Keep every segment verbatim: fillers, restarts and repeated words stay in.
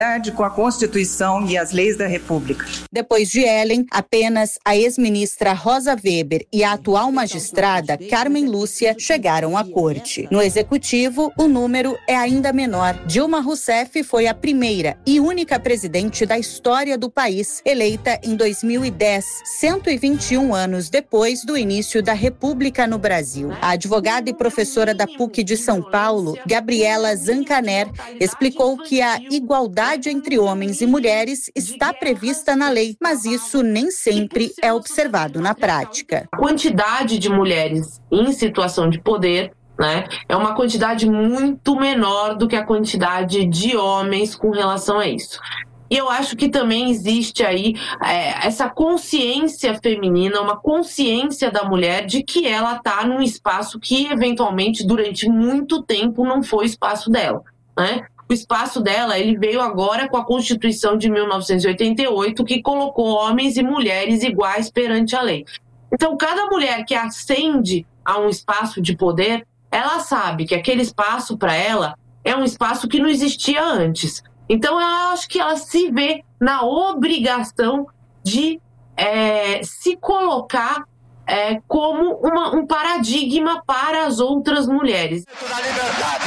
com a Constituição e as leis da República. Depois de Ellen, apenas a ex-ministra Rosa Weber e a atual magistrada Carmen Lúcia chegaram à corte. No executivo, o número é ainda menor. Dilma Rousseff foi a primeira e única presidente da história do país, eleita em dois mil e dez, cento e vinte e um anos depois do início da República no Brasil. A advogada e professora da P U C de São Paulo, Gabriela Zancaner, explicou que a igualdade entre homens e mulheres está prevista na lei, mas isso nem sempre é observado na prática. A quantidade de mulheres em situação de poder, né, é uma quantidade muito menor do que a quantidade de homens com relação a isso. E eu acho que também existe aí é, essa consciência feminina, uma consciência da mulher de que ela está num espaço que, eventualmente, durante muito tempo não foi espaço dela, né? O espaço dela, ele veio agora com a Constituição de mil novecentos e oitenta e oito, que colocou homens e mulheres iguais perante a lei. Então, cada mulher que ascende a um espaço de poder, ela sabe que aquele espaço, para ela, é um espaço que não existia antes. Então, eu acho que ela se vê na obrigação de é, se colocar é, como uma, um paradigma para as outras mulheres. Da liberdade,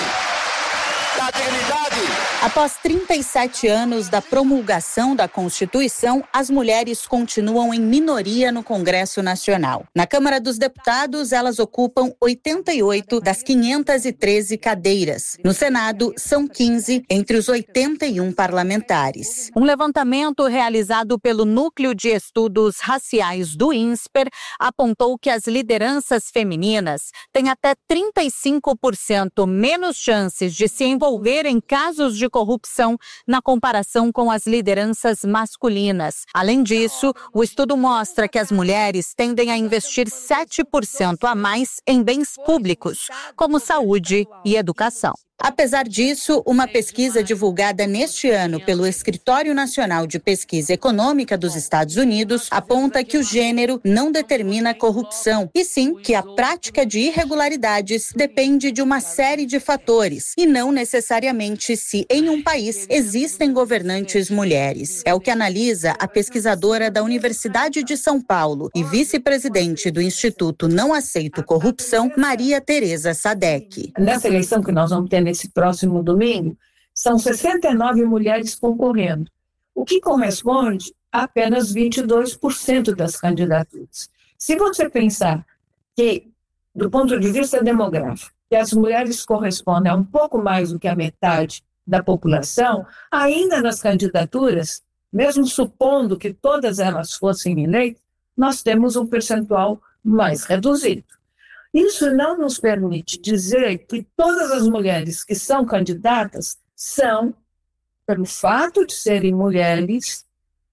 da dignidade. Após trinta e sete anos da promulgação da Constituição, as mulheres continuam em minoria no Congresso Nacional. Na Câmara dos Deputados, elas ocupam oitenta e oito das quinhentas e treze cadeiras. No Senado, são quinze entre os oitenta e um parlamentares. Um levantamento realizado pelo Núcleo de Estudos Raciais do INSPER apontou que as lideranças femininas têm até trinta e cinco por cento menos chances de se envolver em casos de corrupção na comparação com as lideranças masculinas. Além disso, o estudo mostra que as mulheres tendem a investir sete por cento a mais em bens públicos, como saúde e educação. Apesar disso, uma pesquisa divulgada neste ano pelo Escritório Nacional de Pesquisa Econômica dos Estados Unidos aponta que o gênero não determina a corrupção, e sim que a prática de irregularidades depende de uma série de fatores, e não necessariamente se em um país existem governantes mulheres. É o que analisa a pesquisadora da Universidade de São Paulo e vice-presidente do Instituto Não Aceito Corrupção, Maria Tereza Sadek. Nessa eleição que nós vamos ter nesse próximo domingo, são sessenta e nove mulheres concorrendo, o que corresponde a apenas vinte e dois por cento das candidaturas. Se você pensar que, do ponto de vista demográfico, que as mulheres correspondem a um pouco mais do que a metade da população, ainda nas candidaturas, mesmo supondo que todas elas fossem eleitas, nós temos um percentual mais reduzido. Isso não nos permite dizer que todas as mulheres que são candidatas são, pelo fato de serem mulheres,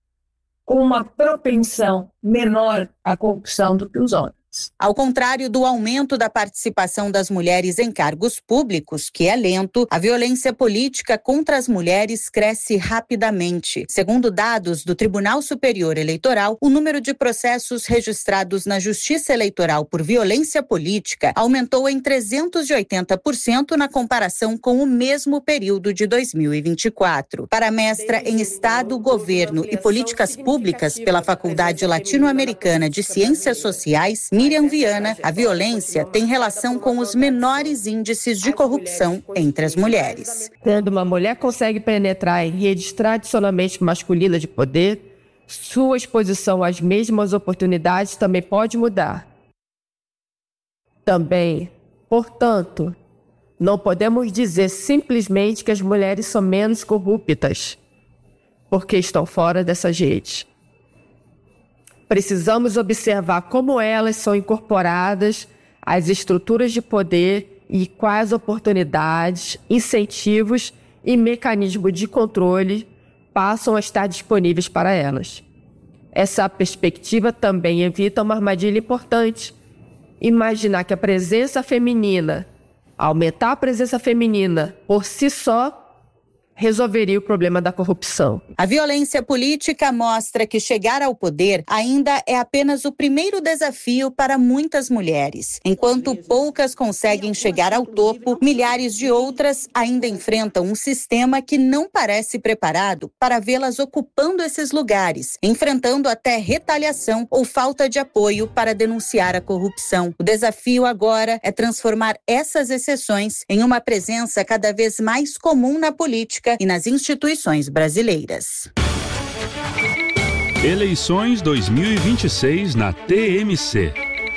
com uma propensão menor à corrupção do que os homens. Ao contrário do aumento da participação das mulheres em cargos públicos, que é lento, a violência política contra as mulheres cresce rapidamente. Segundo dados do Tribunal Superior Eleitoral, o número de processos registrados na Justiça Eleitoral por violência política aumentou em trezentos e oitenta por cento na comparação com o mesmo período de dois mil e vinte e quatro. Para a mestra em Estado, Governo e Políticas Públicas pela Faculdade Latino-Americana de Ciências Sociais, Miriam Viana, a violência tem relação com os menores índices de corrupção entre as mulheres. Quando uma mulher consegue penetrar em redes tradicionalmente masculinas de poder, sua exposição às mesmas oportunidades também pode mudar. Também, portanto, não podemos dizer simplesmente que as mulheres são menos corruptas, porque estão fora dessas redes. Precisamos observar como elas são incorporadas às estruturas de poder e quais oportunidades, incentivos e mecanismos de controle passam a estar disponíveis para elas. Essa perspectiva também evita uma armadilha importante. Imaginar que a presença feminina, aumentar a presença feminina por si só, resolveria o problema da corrupção. A violência política mostra que chegar ao poder ainda é apenas o primeiro desafio para muitas mulheres. Enquanto poucas conseguem chegar ao topo, milhares de outras ainda enfrentam um sistema que não parece preparado para vê-las ocupando esses lugares, enfrentando até retaliação ou falta de apoio para denunciar a corrupção. O desafio agora é transformar essas exceções em uma presença cada vez mais comum na política e nas instituições brasileiras. Eleições dois mil e vinte e seis na T M C.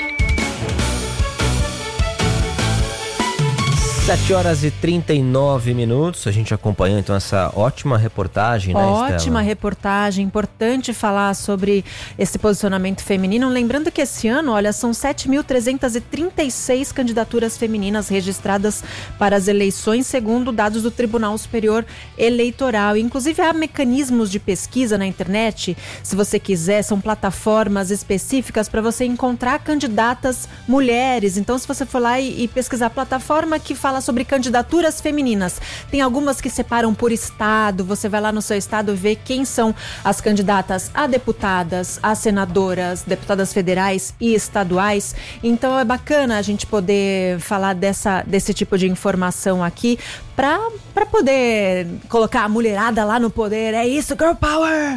sete horas e trinta e nove minutos, a gente acompanhou então essa ótima reportagem, né, Estela? Ótima reportagem, importante falar sobre esse posicionamento feminino. Lembrando que esse ano, olha, são sete mil trezentas e trinta e seis candidaturas femininas registradas para as eleições, segundo dados do Tribunal Superior Eleitoral. Inclusive, há mecanismos de pesquisa na internet, se você quiser, são plataformas específicas para você encontrar candidatas mulheres. Então, se você for lá e, e pesquisar a plataforma que fala sobre candidaturas femininas. Tem algumas que separam por estado, você vai lá no seu estado ver quem são as candidatas a deputadas, a senadoras, deputadas federais e estaduais. Então é bacana a gente poder falar dessa, desse tipo de informação aqui para para poder colocar a mulherada lá no poder. É isso, girl power!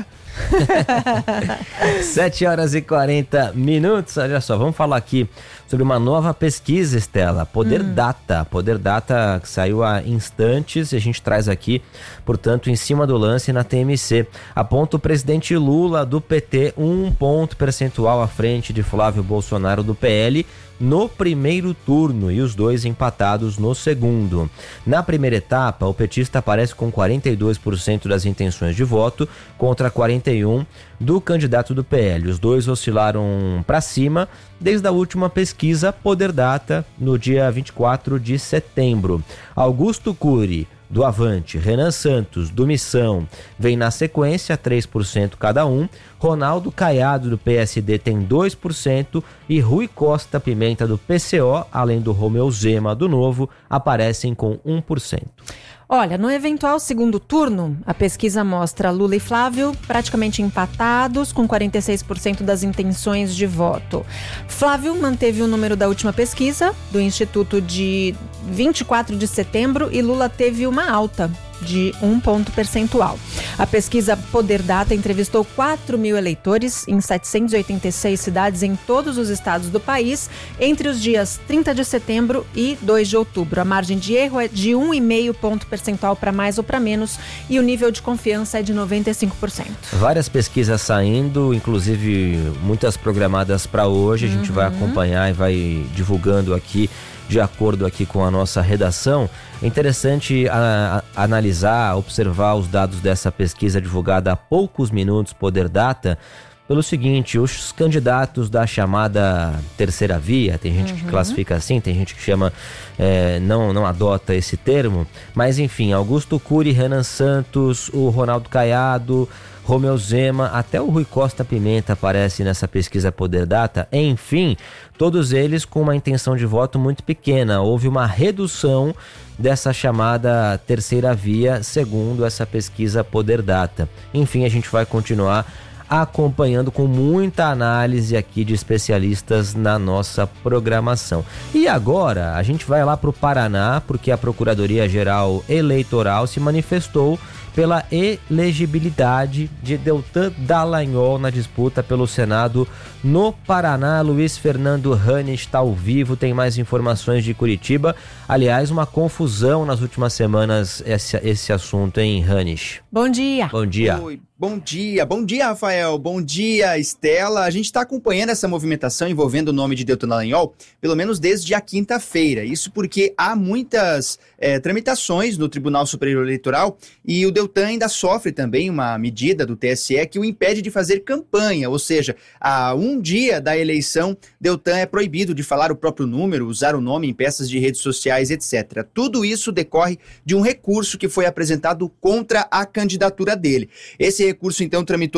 sete horas e quarenta minutos, olha só, vamos falar aqui sobre uma nova pesquisa, Estela, Poder hum. Data, Poder Data que saiu há instantes e a gente traz aqui, portanto, em cima do lance na T M C. Aponta o presidente Lula do P T um ponto percentual à frente de Flávio Bolsonaro do P L no primeiro turno e os dois empatados no segundo. Na primeira etapa, o petista aparece com quarenta e dois por cento das intenções de voto contra quarenta e um por cento do candidato do P L. Os dois oscilaram para cima desde a última pesquisa Poder Data no dia vinte e quatro de setembro. Augusto Cury, do Avante, Renan Santos, do Missão, vem na sequência, três por cento cada um. Ronaldo Caiado, do P S D, tem dois por cento e Rui Costa Pimenta, do P C O, além do Romeu Zema, do Novo, aparecem com um por cento. Olha, no eventual segundo turno, a pesquisa mostra Lula e Flávio praticamente empatados, com quarenta e seis por cento das intenções de voto. Flávio manteve o número da última pesquisa, do Instituto de vinte e quatro de setembro, e Lula teve uma alta de um ponto percentual. A pesquisa Poder Data entrevistou quatro mil eleitores em setecentas e oitenta e seis cidades em todos os estados do país entre os dias trinta de setembro e dois de outubro. A margem de erro é de um vírgula cinco ponto percentual para mais ou para menos e o nível de confiança é de noventa e cinco por cento. Várias pesquisas saindo, inclusive muitas programadas para hoje. A gente uhum. vai acompanhar e vai divulgando aqui de acordo aqui com a nossa redação. É interessante a, a, analisar, observar os dados dessa pesquisa divulgada há poucos minutos, Poder Data, pelo seguinte: os candidatos da chamada terceira via, tem gente uhum. que classifica assim, tem gente que chama, é, não, não adota esse termo, mas enfim, Augusto Cury, Renan Santos, o Ronaldo Caiado, Romeu Zema, até o Rui Costa Pimenta aparece nessa pesquisa Poder Data. Enfim, todos eles com uma intenção de voto muito pequena. Houve uma redução dessa chamada terceira via, segundo essa pesquisa Poder Data. Enfim, a gente vai continuar acompanhando com muita análise aqui de especialistas na nossa programação. E agora a gente vai lá para o Paraná, porque a Procuradoria-Geral Eleitoral se manifestou pela elegibilidade de Deltan Dallagnol na disputa pelo Senado no Paraná. Luiz Fernando Hannes está ao vivo, tem mais informações de Curitiba. Aliás, uma confusão nas últimas semanas esse, esse assunto, hein, Hannes? Bom dia. Bom dia. Oi, bom dia. Bom dia, Rafael. Bom dia, Estela. A gente está acompanhando essa movimentação envolvendo o nome de Deltan Dallagnol, pelo menos desde a quinta-feira. Isso porque há muitas é, tramitações no Tribunal Superior Eleitoral e o Deltan ainda sofre também uma medida do T S E que o impede de fazer campanha, ou seja, há um dia da eleição, Deltan é proibido de falar o próprio número, usar o nome em peças de redes sociais, etcétera. Tudo isso decorre de um recurso que foi apresentado contra a candidatura dele. Esse recurso, então, tramitou durante a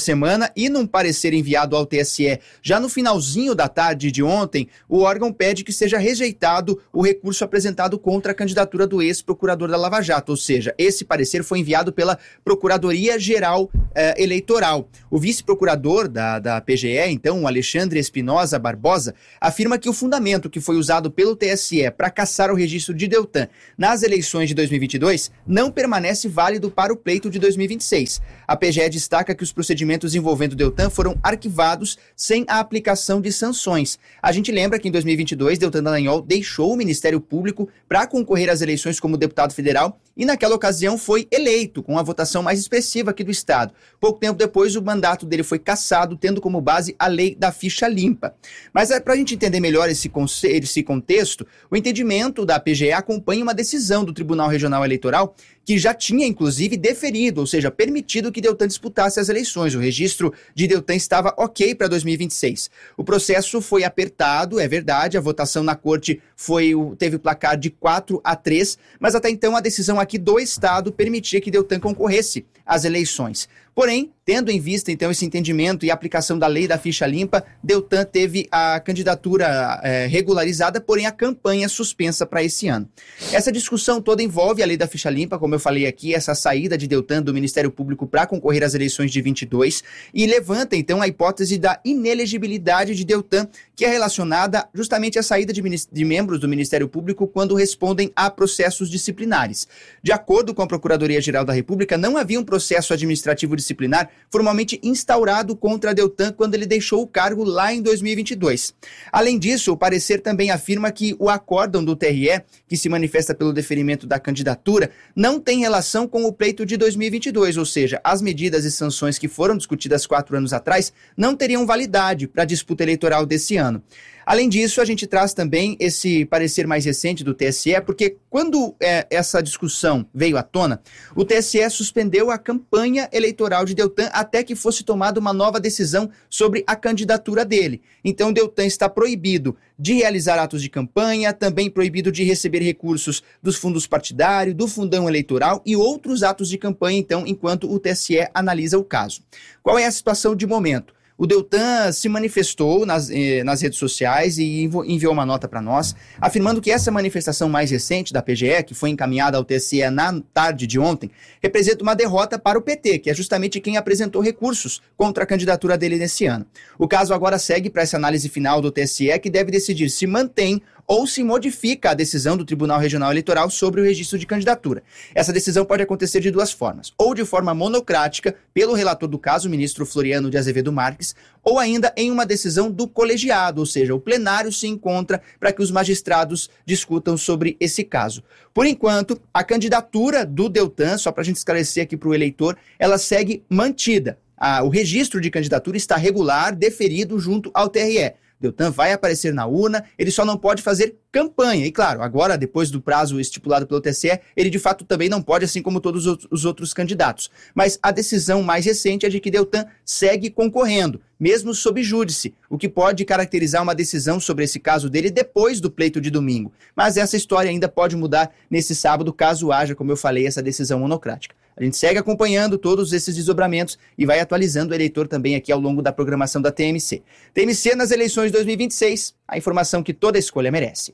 semana e num parecer enviado ao T S E já no finalzinho da tarde de ontem, o órgão pede que seja rejeitado o recurso apresentado contra a candidatura do ex-procurador da Lava Jato, ou seja, esse parecer foi enviado pela Procuradoria-Geral eh, Eleitoral. O vice-procurador da, da P G E, então, o Alexandre Espinosa Barbosa, afirma que o fundamento que foi usado pelo T S E para cassar o registro de Deltan nas eleições de dois mil e vinte e dois não permanece válido para o pleito de dois mil e vinte e seis. A P G E destaca que os procedimentos envolvendo Deltan foram arquivados sem a aplicação de sanções. A gente lembra que em dois mil e vinte e dois, Deltan Dallagnol deixou o Ministério Público para concorrer às eleições como deputado federal e naquela ocasião foi eleito com a votação mais expressiva aqui do estado. Pouco tempo depois, o mandato dele foi cassado, tendo como base a lei da ficha limpa. Mas é, para a gente entender melhor esse, conce- esse contexto, o entendimento da P G E acompanha uma decisão do Tribunal Regional Eleitoral que já tinha, inclusive, deferido, ou seja, permitido que Deltan disputasse as eleições. O registro de Deltan estava ok para dois mil e vinte e seis. O processo foi apertado, é verdade, a votação na corte foi, teve o placar de quatro a três, mas até então a decisão aqui do Estado permitia que Deltan concorresse às eleições. Porém, tendo em vista, então, esse entendimento e aplicação da lei da ficha limpa, Deltan teve a candidatura é, regularizada, porém a campanha suspensa para esse ano. Essa discussão toda envolve a lei da ficha limpa, como eu falei aqui, essa saída de Deltan do Ministério Público para concorrer às eleições de vinte e dois, e levanta, então, a hipótese da inelegibilidade de Deltan, que é relacionada justamente à saída de, de membros do Ministério Público quando respondem a processos disciplinares. De acordo com a Procuradoria-Geral da República, não havia um processo administrativo disciplinar formalmente instaurado contra Deltan quando ele deixou o cargo lá em dois mil e vinte e dois. Além disso, o parecer também afirma que o acórdão do T R E, que se manifesta pelo deferimento da candidatura, não tem relação com o pleito de dois mil e vinte e dois, ou seja, as medidas e sanções que foram discutidas quatro anos atrás não teriam validade para a disputa eleitoral desse ano. Além disso, a gente traz também esse parecer mais recente do T S E, porque quando é, essa discussão veio à tona, o T S E suspendeu a campanha eleitoral de Deltan até que fosse tomada uma nova decisão sobre a candidatura dele. Então, Deltan está proibido de realizar atos de campanha, também proibido de receber recursos dos fundos partidários, do fundão eleitoral e outros atos de campanha, então, enquanto o T S E analisa o caso. Qual é a situação de momento? O Deltan se manifestou nas, eh, nas redes sociais e enviou uma nota para nós, afirmando que essa manifestação mais recente da P G E, que foi encaminhada ao T S E na tarde de ontem, representa uma derrota para o P T, que é justamente quem apresentou recursos contra a candidatura dele nesse ano. O caso agora segue para essa análise final do T S E, que deve decidir se mantém ou se modifica a decisão do Tribunal Regional Eleitoral sobre o registro de candidatura. Essa decisão pode acontecer de duas formas, ou de forma monocrática, pelo relator do caso, o ministro Floriano de Azevedo Marques, ou ainda em uma decisão do colegiado, ou seja, o plenário se encontra para que os magistrados discutam sobre esse caso. Por enquanto, a candidatura do Deltan, só para a gente esclarecer aqui para o eleitor, ela segue mantida. Ah, o registro de candidatura está regular, deferido junto ao T R E. Deltan vai aparecer na urna, ele só não pode fazer campanha. E claro, agora, depois do prazo estipulado pelo T S E, ele de fato também não pode, assim como todos os outros candidatos. Mas a decisão mais recente é de que Deltan segue concorrendo, mesmo sob júdice, o que pode caracterizar uma decisão sobre esse caso dele depois do pleito de domingo. Mas essa história ainda pode mudar nesse sábado, caso haja, como eu falei, essa decisão monocrática. A gente segue acompanhando todos esses desdobramentos e vai atualizando o eleitor também aqui ao longo da programação da T M C. T M C nas eleições de dois mil e vinte e seis, a informação que toda escolha merece.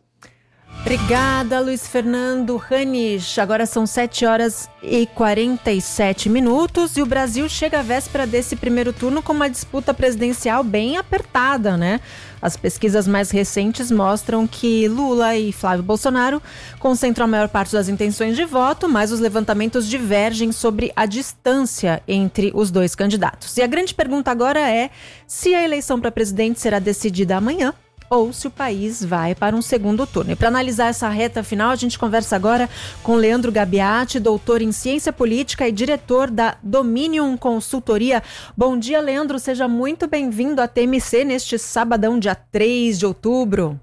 Obrigada, Luiz Fernando Ranisch. Agora são sete horas e quarenta e sete minutos e o Brasil chega à véspera desse primeiro turno com uma disputa presidencial bem apertada, né? As pesquisas mais recentes mostram que Lula e Flávio Bolsonaro concentram a maior parte das intenções de voto, mas os levantamentos divergem sobre a distância entre os dois candidatos. E a grande pergunta agora é se a eleição para presidente será decidida amanhã ou se o país vai para um segundo turno. E para analisar essa reta final, a gente conversa agora com Leandro Gabiati, doutor em ciência política e diretor da Dominion Consultoria. Bom dia, Leandro, seja muito bem-vindo à T M C neste sabadão, dia três de outubro.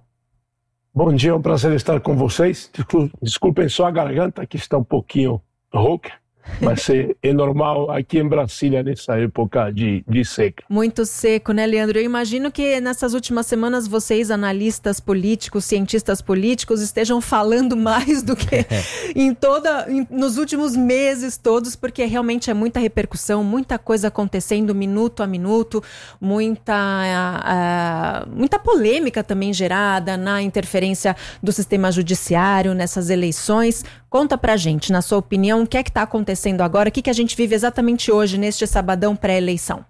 Bom dia, é um prazer estar com vocês. Desculpem só a garganta, que está um pouquinho rouca, Mas é, é normal aqui em Brasília nessa época de, de seca. Muito seco, né, Leandro? Eu imagino que nessas últimas semanas vocês, analistas políticos, cientistas políticos, estejam falando mais do que em toda, em, nos últimos meses todos, porque realmente é muita repercussão, muita coisa acontecendo minuto a minuto, muita, uh, uh, muita polêmica também gerada na interferência do sistema judiciário nessas eleições. Conta pra gente, na sua opinião, o que é que está acontecendo agora? O que, que a gente vive exatamente hoje, neste sabadão pré-eleição?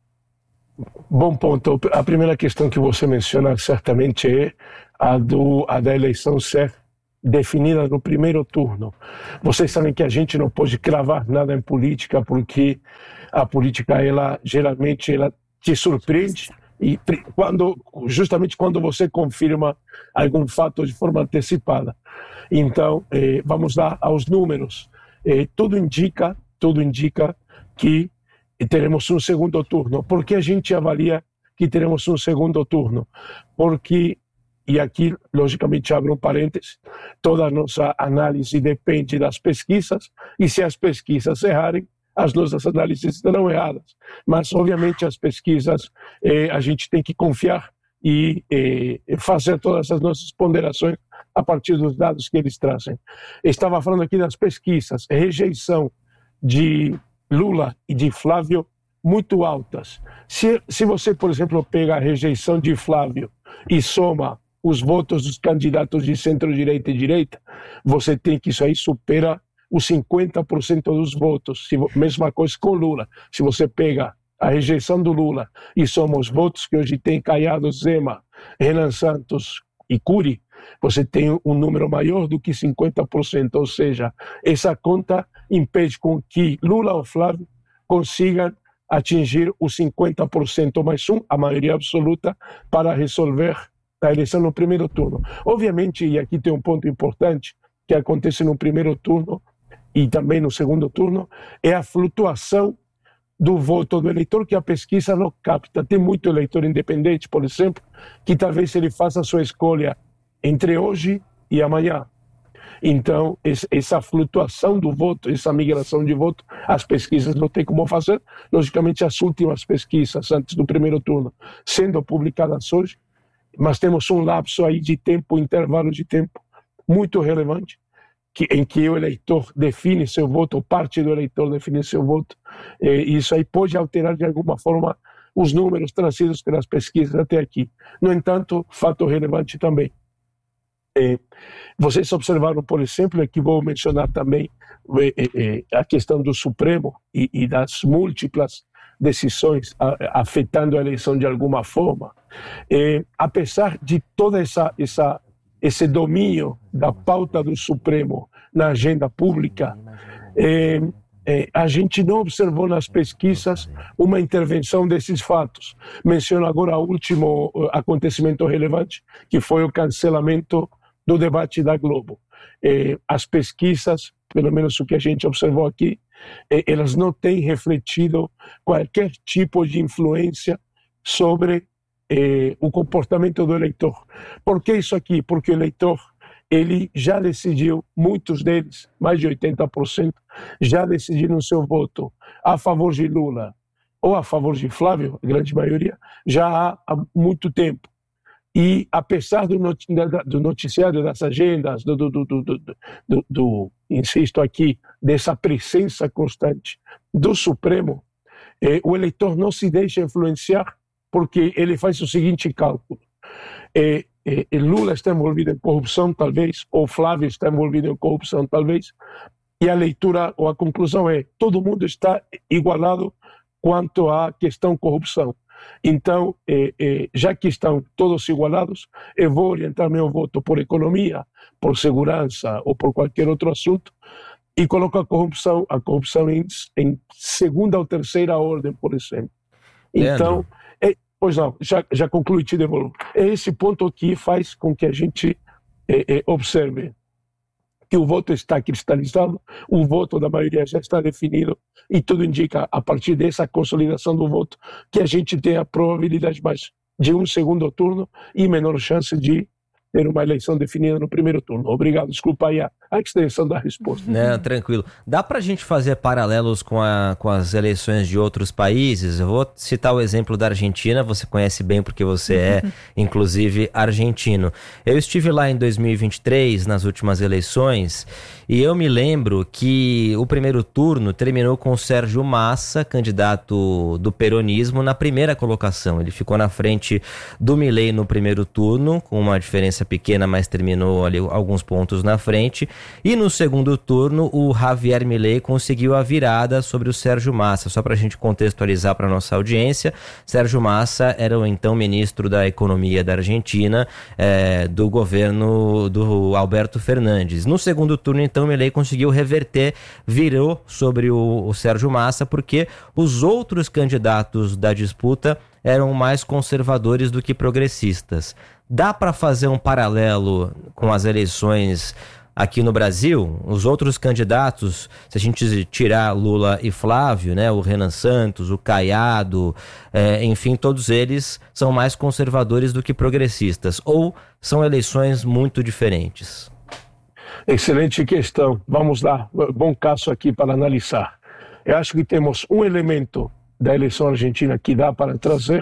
Bom ponto. A primeira questão que você menciona certamente é a, do, a da eleição ser definida no primeiro turno. Vocês sabem que a gente não pode cravar nada em política, porque a política, ela geralmente ela te surpreende, e quando, justamente quando você confirma algum fato de forma antecipada. Então, eh, vamos lá aos números. Eh, tudo indica, tudo indica que teremos um segundo turno. Por que a gente avalia que teremos um segundo turno? Porque, e aqui, logicamente, abro um parênteses, toda a nossa análise depende das pesquisas, e se as pesquisas errarem, as nossas análises estarão erradas. Mas, obviamente, as pesquisas, eh, a gente tem que confiar e eh, fazer todas as nossas ponderações a partir dos dados que eles trazem. Estava falando aqui das pesquisas, rejeição de Lula e de Flávio muito altas. Se, se você, por exemplo, pega a rejeição de Flávio e soma os votos dos candidatos de centro-direita e direita, você tem que isso aí supera os cinquenta por cento dos votos. Se, mesma coisa com Lula. Se você pega a rejeição do Lula e soma os votos que hoje tem Caiado, Zema, Renan Santos e Cury, você tem um número maior do que cinquenta por cento. Ou seja, essa conta impede com que Lula ou Flávio consigam atingir os cinquenta por cento mais um, a maioria absoluta, para resolver a eleição no primeiro turno. Obviamente, e aqui tem um ponto importante que acontece no primeiro turno e também no segundo turno, é a flutuação do voto do eleitor que a pesquisa não capta. Tem muito eleitor independente, por exemplo, que talvez ele faça a sua escolha entre hoje e amanhã. Então, essa flutuação do voto, essa migração de voto, as pesquisas não têm como fazer. Logicamente, as últimas pesquisas antes do primeiro turno sendo publicadas hoje, mas temos um lapso aí de tempo, um intervalo de tempo muito relevante, que, em que o eleitor define seu voto, ou parte do eleitor define seu voto, e isso aí pode alterar de alguma forma os números trazidos pelas pesquisas até aqui. No entanto, fato relevante também. É, vocês observaram, por exemplo, que vou mencionar também é, é, a questão do Supremo e, e das múltiplas decisões a, afetando a eleição de alguma forma. É, apesar de toda essa, essa esse domínio da pauta do Supremo na agenda pública, é, é, a gente não observou nas pesquisas uma intervenção desses fatos. Menciono agora o último acontecimento relevante, que foi o cancelamento do debate da Globo. É, as pesquisas, pelo menos o que a gente observou aqui, é, elas não têm refletido qualquer tipo de influência sobre Eh, o comportamento do eleitor. Por que isso aqui? Porque o eleitor, ele já decidiu, muitos deles, mais de oitenta por cento, já decidiram seu voto a favor de Lula ou a favor de Flávio, a grande maioria, já há, há muito tempo. E apesar do, not, do noticiário, das agendas, do, do, do, do, do, do, do, insisto aqui, dessa presença constante do Supremo, eh, o eleitor não se deixa influenciar, porque ele faz o seguinte cálculo. É, é, Lula está envolvido em corrupção, talvez, ou Flávio está envolvido em corrupção, talvez, e a leitura ou a conclusão é todo mundo está igualado quanto à questão corrupção. Então, é, é, já que estão todos igualados, eu vou orientar meu voto por economia, por segurança ou por qualquer outro assunto, e coloco a corrupção, a corrupção em, em segunda ou terceira ordem, por exemplo. Então, é, pois não, já, já concluí, te devolvo. É esse ponto que faz com que a gente é, é, observe que o voto está cristalizado, o voto da maioria já está definido, e tudo indica, a partir dessa consolidação do voto, que a gente tem a probabilidade mais de um segundo turno e menor chance de ter uma eleição definida no primeiro turno. Obrigado, desculpa aí a a extensão da resposta. Né, tranquilo. Dá para a gente fazer paralelos com, a, com as eleições de outros países? Eu vou citar o exemplo da Argentina, você conhece bem porque você é, inclusive, argentino. Eu estive lá em dois mil e vinte e três, nas últimas eleições, e eu me lembro que o primeiro turno terminou com o Sérgio Massa, candidato do peronismo, na primeira colocação. Ele ficou na frente do Milei no primeiro turno, com uma diferença pequena, mas terminou ali alguns pontos na frente. E no segundo turno, o Javier Milei conseguiu a virada sobre o Sérgio Massa. Só para a gente contextualizar para a nossa audiência, Sérgio Massa era o então ministro da Economia da Argentina, é, do governo do Alberto Fernandes. No segundo turno, então, Milei conseguiu reverter, virou sobre o, o Sérgio Massa, porque os outros candidatos da disputa eram mais conservadores do que progressistas. Dá para fazer um paralelo com as eleições aqui no Brasil? Os outros candidatos, se a gente tirar Lula e Flávio, né, o Renan Santos, o Caiado, é, enfim, todos eles são mais conservadores do que progressistas, ou são eleições muito diferentes? Excelente questão. Vamos lá, bom caso aqui para analisar. Eu acho que temos um elemento da eleição argentina que dá para trazer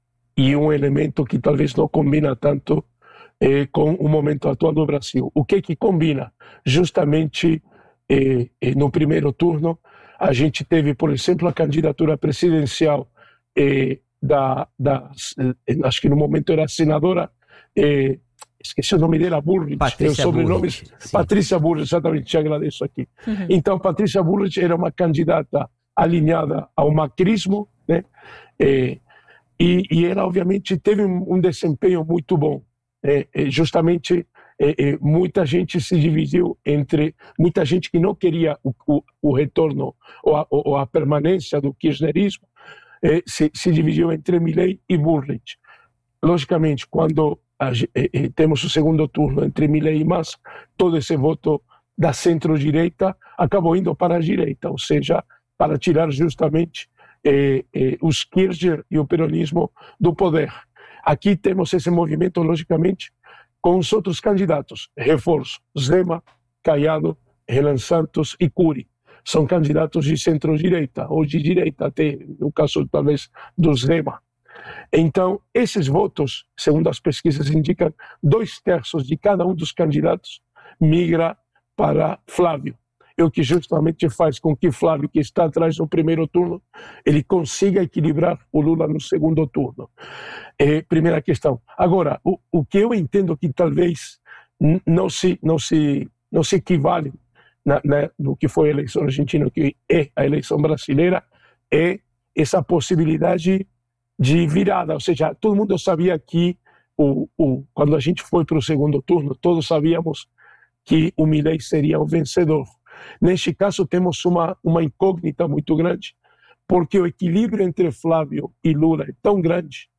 e um elemento que talvez não combina tanto eh, com o momento atual do Brasil. O que que combina? Justamente eh, eh, no primeiro turno, a gente teve, por exemplo, a candidatura presidencial eh, da, da eh, acho que no momento era a senadora, eh, esqueci o nome dela, Bullrich, tem o sobrenome, Patrícia Bullrich, exatamente, te agradeço aqui. Uhum. Então, Patrícia Bullrich era uma candidata alinhada ao macrismo, né? Eh, e, e ela, obviamente, teve um, um desempenho muito bom. Eh, eh, justamente, eh, eh, muita gente se dividiu entre, muita gente que não queria o, o, o retorno ou a, ou a permanência do kirchnerismo, eh, se, se dividiu entre Milei e Bullrich. Logicamente, quando a, eh, temos o segundo turno entre Milei e Massa, todo esse voto da centro-direita acabou indo para a direita, ou seja, para tirar justamente eh, eh, os Kirchner e o peronismo do poder. Aqui temos esse movimento, logicamente, com os outros candidatos, reforço, Zema, Caiado, Renan Santos e Cury. São candidatos de centro-direita, ou de direita até, no caso talvez do Zema. Então, esses votos, segundo as pesquisas indicam, dois terços de cada um dos candidatos migra para Flávio. É o que justamente faz com que Flávio, que está atrás no primeiro turno, ele consiga equilibrar o Lula no segundo turno. É, primeira questão. Agora, o, o que eu entendo que talvez não se, não se, não se equivale na, na, no que foi a eleição argentina, que é a eleição brasileira, é essa possibilidade de virada. Ou seja, todo mundo sabia que o, o, quando a gente foi para o segundo turno, todos sabíamos que o Milei seria o vencedor. Neste caso, temos uma, uma incógnita muito grande, porque o equilíbrio entre Flávio e Lula é tão grande,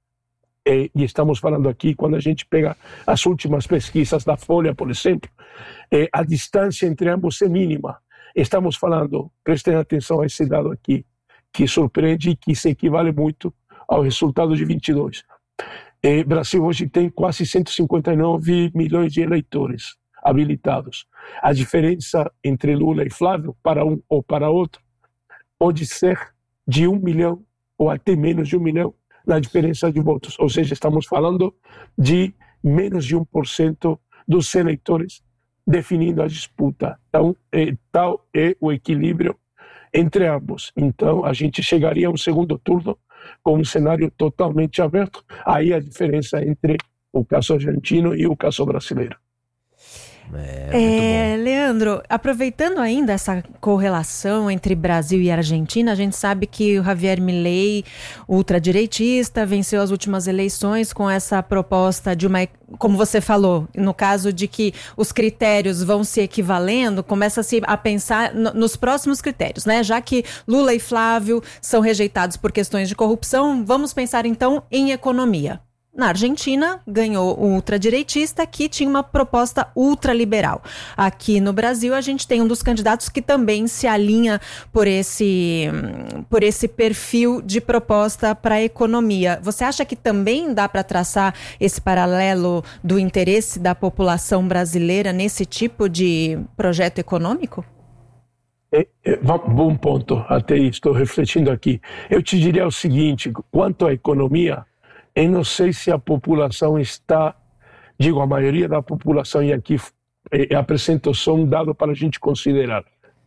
e, e estamos falando aqui, quando a gente pega as últimas pesquisas da Folha, por exemplo, é, a distância entre ambos é mínima. Estamos falando, prestem atenção a esse dado aqui, que surpreende e que se equivale muito ao resultado de vinte e dois. O Brasil hoje tem quase cento e cinquenta e nove milhões de eleitores habilitados. A diferença entre Lula e Flávio, para um ou para outro, pode ser de um milhão ou até menos de um milhão na diferença de votos. Ou seja, estamos falando de menos de um por cento dos eleitores definindo a disputa. Então, é, tal é o equilíbrio entre ambos. Então, a gente chegaria a um segundo turno com um cenário totalmente aberto. Aí a diferença entre o caso argentino e o caso brasileiro. É, é, Leandro, aproveitando ainda essa correlação entre Brasil e Argentina, a gente sabe que o Javier Milei, ultradireitista, venceu as últimas eleições com essa proposta de uma, como você falou, no caso de que os critérios vão se equivalendo, começa-se a pensar no, nos próximos critérios, né? Já que Lula e Flávio são rejeitados por questões de corrupção, vamos pensar então em economia. Na Argentina, ganhou o ultradireitista, que tinha uma proposta ultraliberal. Aqui no Brasil, a gente tem um dos candidatos que também se alinha por esse, por esse perfil de proposta para a economia. Você acha que também dá para traçar esse paralelo do interesse da população brasileira nesse tipo de projeto econômico? É, é, bom ponto, até estou refletindo aqui. Eu te diria o seguinte, quanto à economia, eu não sei se a população está, digo, a maioria da população, e aqui é, apresento só um dado para a gente considerar.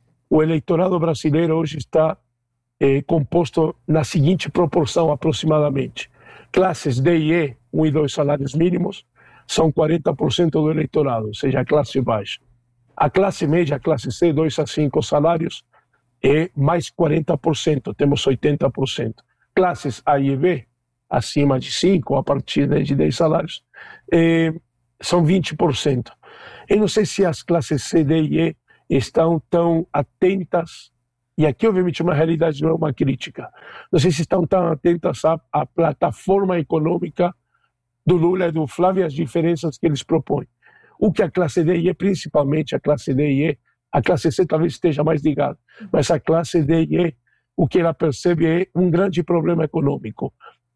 O eleitorado brasileiro hoje está é, composto na seguinte proporção aproximadamente. Classes D e E, um e dois salários mínimos, são quarenta por cento do eleitorado, ou seja, a classe baixa. A classe média, a classe C, dois a cinco salários, é mais quarenta por cento, temos oitenta por cento. Classes A e B, acima de cinco, a partir de dez salários, é, são vinte por cento. Eu não sei se as classes C, D e E estão tão atentas, e aqui obviamente uma realidade não é uma crítica, não sei se estão tão atentas à, à plataforma econômica do Lula e do Flávio e as diferenças que eles propõem. O que a classe D e E, principalmente a classe D e E, a classe C talvez esteja mais ligada, mas a classe D e E, o que ela percebe é um grande problema econômico.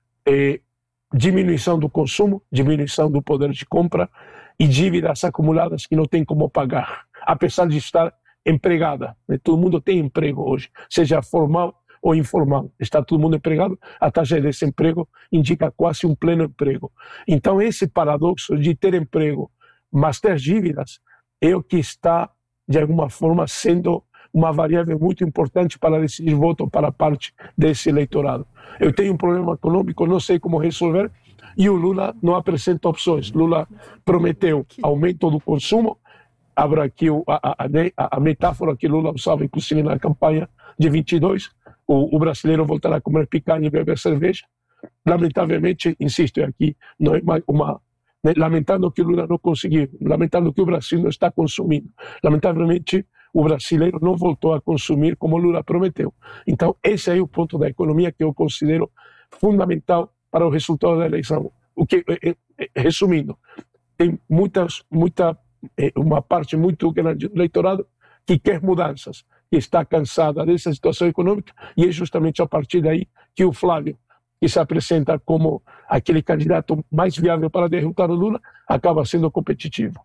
É, diminuição do consumo, diminuição do poder de compra e dívidas acumuladas que não tem como pagar, apesar de estar empregada. Né? Todo mundo tem emprego hoje, seja formal ou informal. Está todo mundo empregado, a taxa de desemprego indica quase um pleno emprego. Então esse paradoxo de ter emprego, mas ter dívidas, é o que está, de alguma forma, sendo uma variável muito importante para decidir voto para parte desse eleitorado. Eu tenho um problema econômico, não sei como resolver, e o Lula não apresenta opções. Lula prometeu aumento do consumo, abro aqui a, a, a metáfora que Lula usava, inclusive na campanha de vinte e dois, o, o brasileiro voltará a comer picanha e beber cerveja. Lamentavelmente, insisto, aqui não é uma... uma né, lamentando que o Lula não conseguiu, lamentando que o Brasil não está consumindo. Lamentavelmente, o brasileiro não voltou a consumir como Lula prometeu. Então, esse é o ponto da economia que eu considero fundamental para o resultado da eleição. O que, resumindo, tem muitas, muita, uma parte muito grande do eleitorado que quer mudanças, que está cansada dessa situação econômica, e é justamente a partir daí que o Flávio, que se apresenta como aquele candidato mais viável para derrotar o Lula, acaba sendo competitivo.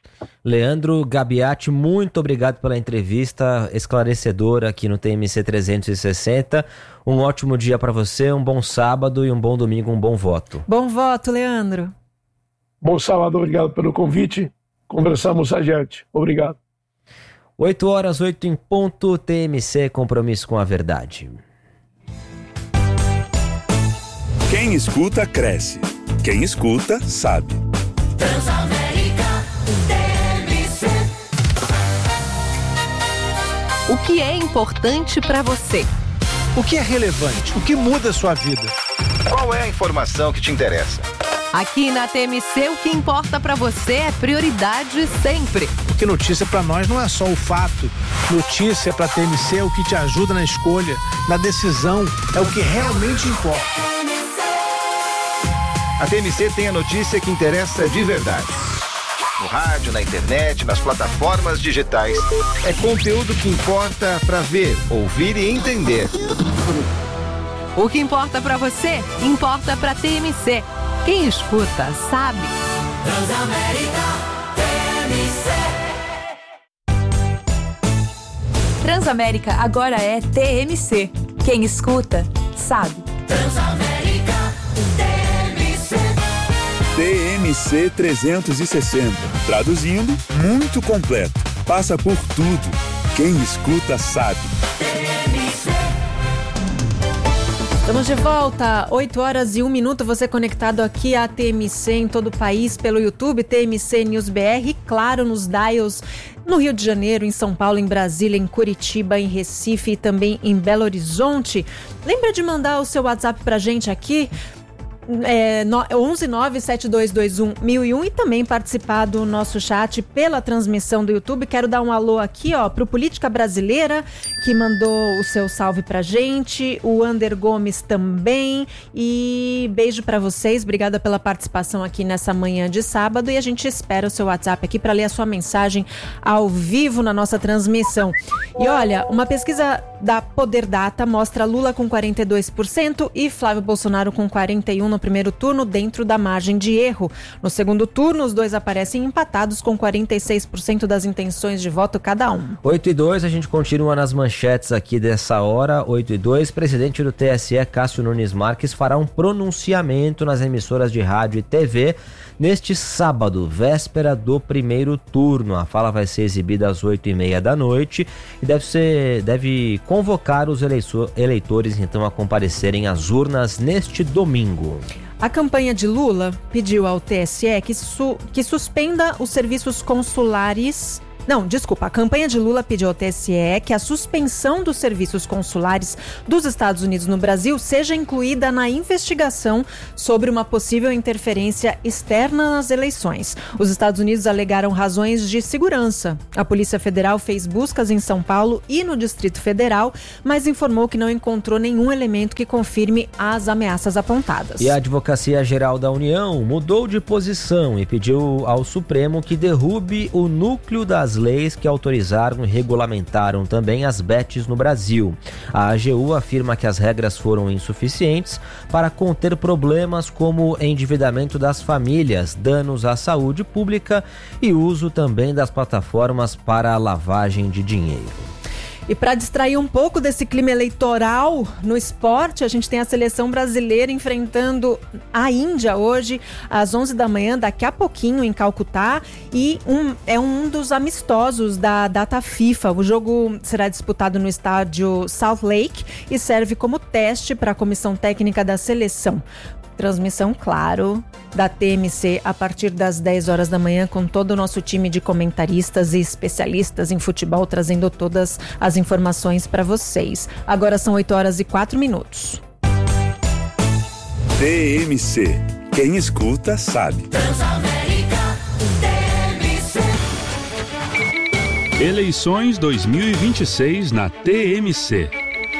Leandro Gabiati, muito obrigado pela entrevista esclarecedora aqui no T M C trezentos e sessenta. Um ótimo dia para você, um bom sábado e um bom domingo, um bom voto. Bom voto, Leandro. Bom sábado, obrigado pelo convite. Conversamos adiante. Obrigado. oito horas, oito em ponto, T M C, compromisso com a verdade. Quem escuta, cresce. Quem escuta, sabe. O que é importante para você? O que é relevante? O que muda a sua vida? Qual é a informação que te interessa? Aqui na T M C, o que importa para você é prioridade sempre. Porque notícia para nós não é só o fato. Notícia para a T M C é o que te ajuda na escolha, na decisão, é o que realmente importa. A T M C tem a notícia que interessa de verdade. No rádio, na internet, nas plataformas digitais. É conteúdo que importa para ver, ouvir e entender. O que importa para você, importa para T M C. Quem escuta, sabe. Transamérica T M C. Transamérica agora é T M C. Quem escuta, sabe. Transamérica T M C. T M C trezentos e sessenta. Traduzindo, muito completo. Passa por tudo. Quem escuta, sabe. Estamos de volta, oito horas e um minuto, você conectado aqui à T M C em todo o país pelo YouTube, T M C News B R, e claro, nos dials no Rio de Janeiro, em São Paulo, em Brasília, em Curitiba, em Recife e também em Belo Horizonte. Lembra de mandar o seu WhatsApp pra gente aqui? é, onze nove sete dois dois um mil e um e também participar do nosso chat pela transmissão do YouTube. Quero dar um alô aqui, ó, pro Política Brasileira, que mandou o seu salve pra gente, o Ander Gomes também, e beijo pra vocês, obrigada pela participação aqui nessa manhã de sábado, e a gente espera o seu WhatsApp aqui para ler a sua mensagem ao vivo na nossa transmissão. E olha, uma pesquisa da Poder Data mostra Lula com quarenta e dois por cento e Flávio Bolsonaro com quarenta e um por cento no primeiro turno, dentro da margem de erro. No segundo turno, os dois aparecem empatados com quarenta e seis por cento das intenções de voto cada um. oito e dois, a gente continua nas manchetes aqui dessa hora. oito e dois, presidente do T S E, Cássio Nunes Marques, fará um pronunciamento nas emissoras de rádio e T V neste sábado, véspera do primeiro turno. A fala vai ser exibida às oito e meia da noite e deve ser, deve convocar os eleitores então a comparecerem às urnas neste domingo. A campanha de Lula pediu ao T S E que, su- que suspenda os serviços consulares. Não, desculpa, a campanha de Lula pediu ao T S E que a suspensão dos serviços consulares dos Estados Unidos no Brasil seja incluída na investigação sobre uma possível interferência externa nas eleições. Os Estados Unidos alegaram razões de segurança. A Polícia Federal fez buscas em São Paulo e no Distrito Federal, mas informou que não encontrou nenhum elemento que confirme as ameaças apontadas. E a Advocacia Geral da União mudou de posição e pediu ao Supremo que derrube o núcleo das leis que autorizaram e regulamentaram também as bets no Brasil. A A G U afirma que as regras foram insuficientes para conter problemas como endividamento das famílias, danos à saúde pública e uso também das plataformas para a lavagem de dinheiro. E para distrair um pouco desse clima eleitoral no esporte, a gente tem a seleção brasileira enfrentando a Índia hoje, às onze da manhã, daqui a pouquinho, em Calcutá. E um, é um dos amistosos da data FIFA. O jogo será disputado no estádio Salt Lake e serve como teste para a comissão técnica da seleção. Transmissão, claro, da T M C a partir das dez horas da manhã, com todo o nosso time de comentaristas e especialistas em futebol, trazendo todas as informações para vocês. Agora são oito horas e quatro minutos. T M C. Quem escuta sabe. Transamérica, T M C. Eleições dois mil e vinte e seis na T M C.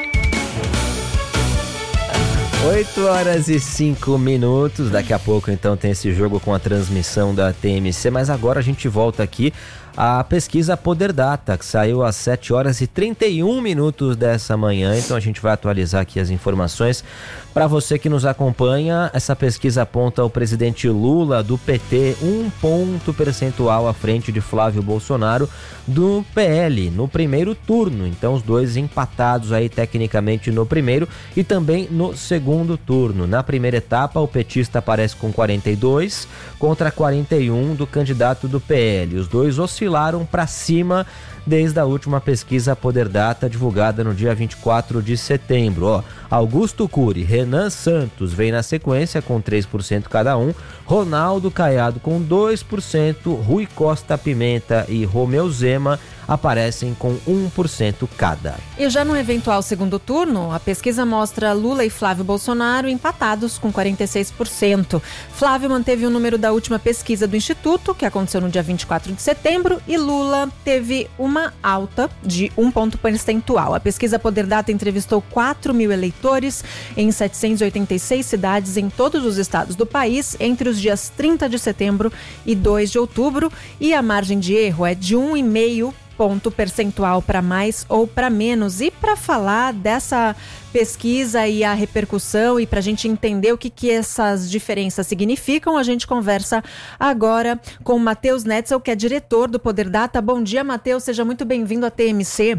oito horas e cinco minutos, daqui a pouco então tem esse jogo com a transmissão da T M C, mas agora a gente volta aqui à pesquisa Poder Data, que saiu às sete horas e trinta e um minutos dessa manhã, então a gente vai atualizar aqui as informações. Para você que nos acompanha, essa pesquisa aponta o presidente Lula do P T um ponto percentual à frente de Flávio Bolsonaro do P L no primeiro turno. Então os dois empatados aí tecnicamente no primeiro e também no segundo turno. Na primeira etapa, o petista aparece com quarenta e dois contra quarenta e um do candidato do P L. Os dois oscilaram para cima desde a última pesquisa Poder Data, divulgada no dia vinte e quatro de setembro. Ó, Augusto Cury, Renan Santos vem na sequência com três por cento cada um, Ronaldo Caiado com dois por cento, Rui Costa Pimenta e Romeu Zema aparecem com um por cento cada. E já no eventual segundo turno, a pesquisa mostra Lula e Flávio Bolsonaro empatados com quarenta e seis por cento. Flávio manteve o número da última pesquisa do Instituto, que aconteceu no dia vinte e quatro de setembro, e Lula teve uma alta de um ponto percentual. A pesquisa Poder Data entrevistou quatro mil eleitores em setecentas e oitenta e seis cidades em todos os estados do país entre os dias trinta de setembro e dois de outubro, e a margem de erro é de um vírgula cinco ponto percentual para mais ou para menos. E para falar dessa pesquisa e a repercussão e para a gente entender o que, que essas diferenças significam, a gente conversa agora com o Matheus Netzel, que é diretor do Poder Data. Bom dia, Matheus, seja muito bem-vindo à T M C.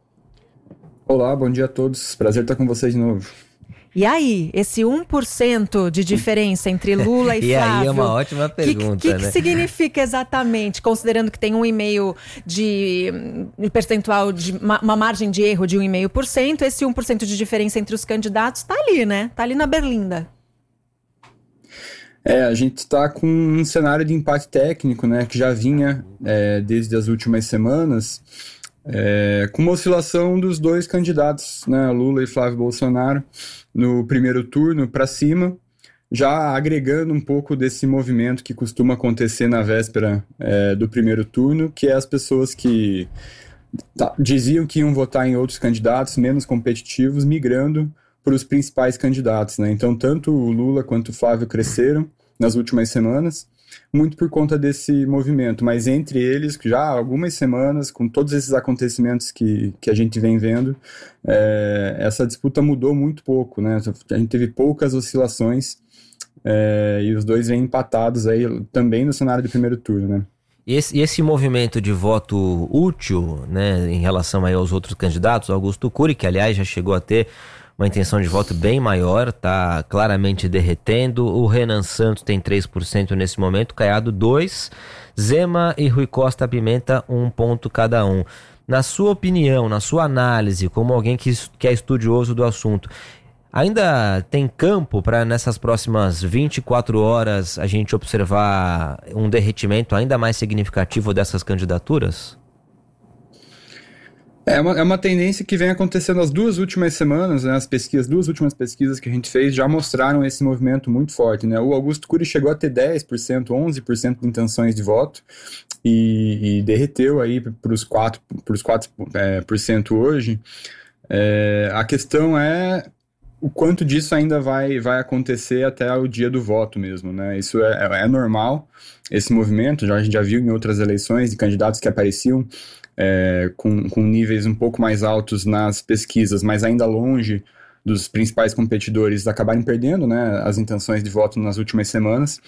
Olá, bom dia a todos, prazer estar com vocês de novo. E aí, esse um por cento de diferença entre Lula e, e Flávio... E aí é uma ótima pergunta, que, que, né? que significa exatamente, considerando que tem um vírgula cinco de, de percentual, de uma, uma margem de erro de um vírgula cinco por cento, esse um por cento de diferença entre os candidatos tá ali, né? Tá ali na berlinda. É, a gente está com um cenário de empate técnico, né, que já vinha é, desde as últimas semanas, é, com uma oscilação dos dois candidatos, né, Lula e Flávio Bolsonaro, no primeiro turno para cima, já agregando um pouco desse movimento que costuma acontecer na véspera é, do primeiro turno, que é as pessoas que tá, diziam que iam votar em outros candidatos menos competitivos, migrando para os principais candidatos, né? Então, tanto o Lula quanto o Flávio cresceram nas últimas semanas, muito por conta desse movimento, mas entre eles, já há algumas semanas, com todos esses acontecimentos que, que a gente vem vendo, é, essa disputa mudou muito pouco, né? A gente teve poucas oscilações, é, e os dois vêm empatados aí também no cenário do primeiro turno, né? E esse, e esse movimento de voto útil, né, em relação aí aos outros candidatos, Augusto Cury, que aliás já chegou a ter uma intenção de voto bem maior, está claramente derretendo. O Renan Santos tem três por cento nesse momento, Caiado dois por cento, Zema e Rui Costa Pimenta um ponto cada um. Na sua opinião, na sua análise, como alguém que, que é estudioso do assunto, ainda tem campo para nessas próximas vinte e quatro horas a gente observar um derretimento ainda mais significativo dessas candidaturas? É uma, é uma tendência que vem acontecendo as duas últimas semanas, né? As pesquisas, duas últimas pesquisas que a gente fez já mostraram esse movimento muito forte, né? O Augusto Cury chegou a ter dez por cento, onze por cento de intenções de voto e, e derreteu aí para os quatro por cento quatro, é, por cento hoje. É, a questão é o quanto disso ainda vai, vai acontecer até o dia do voto mesmo, né? Isso é, é normal, esse movimento, já, a gente já viu em outras eleições de candidatos que apareciam É, com, com níveis um pouco mais altos nas pesquisas, mas ainda longe dos principais competidores acabarem perdendo, né, as intenções de voto nas últimas semanas,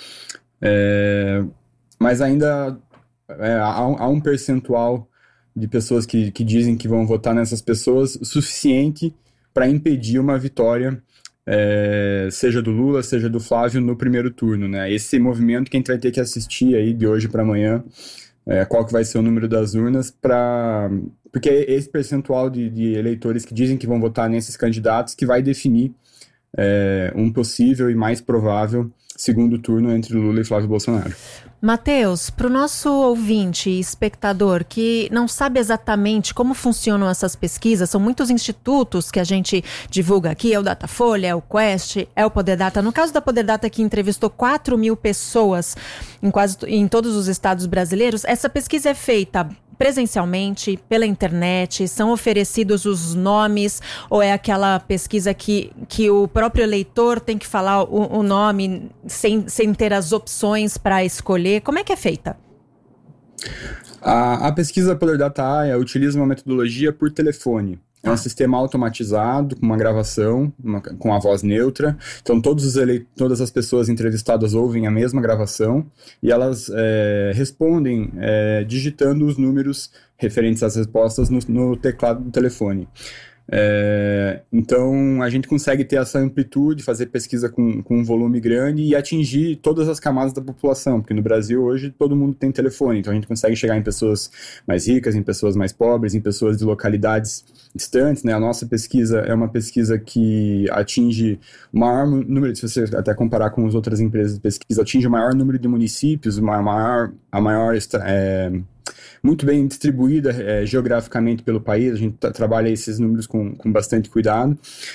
é, mas ainda é, há, há um percentual de pessoas que, que dizem que vão votar nessas pessoas suficiente para impedir uma vitória, é, seja do Lula, seja do Flávio no primeiro turno, né? Esse movimento que a gente vai ter que assistir aí de hoje para amanhã, É, qual que vai ser o número das urnas, pra, porque é esse percentual de, de eleitores que dizem que vão votar nesses candidatos que vai definir é, um possível e mais provável segundo turno entre Lula e Flávio Bolsonaro. Matheus, para o nosso ouvinte e espectador que não sabe exatamente como funcionam essas pesquisas, são muitos institutos que a gente divulga aqui, é o Datafolha, é o Quest, é o Poder Data. No caso da Poder Data, que entrevistou quatro mil pessoas em, quase, em todos os estados brasileiros, essa pesquisa é feita presencialmente, pela internet, são oferecidos os nomes, ou é aquela pesquisa que, que o próprio eleitor tem que falar o, o nome sem, sem ter as opções para escolher? Como é que é feita? A, a pesquisa Poder Data A I A utiliza uma metodologia por telefone. É um sistema automatizado, com uma gravação, uma, com a voz neutra. Então, todos os ele... todas as pessoas entrevistadas ouvem a mesma gravação e elas é, respondem é, digitando os números referentes às respostas no, no teclado do telefone. É, então, a gente consegue ter essa amplitude, fazer pesquisa com, com um volume grande e atingir todas as camadas da população, porque no Brasil hoje todo mundo tem telefone, então a gente consegue chegar em pessoas mais ricas, em pessoas mais pobres, em pessoas de localidades distantes, né? A nossa pesquisa é uma pesquisa que atinge o maior número, se você até comparar com as outras empresas de pesquisa, atinge o maior número de municípios, a maior, a maior é, muito bem distribuída é, geograficamente pelo país. A gente tra- trabalha esses números com, com bastante cuidado,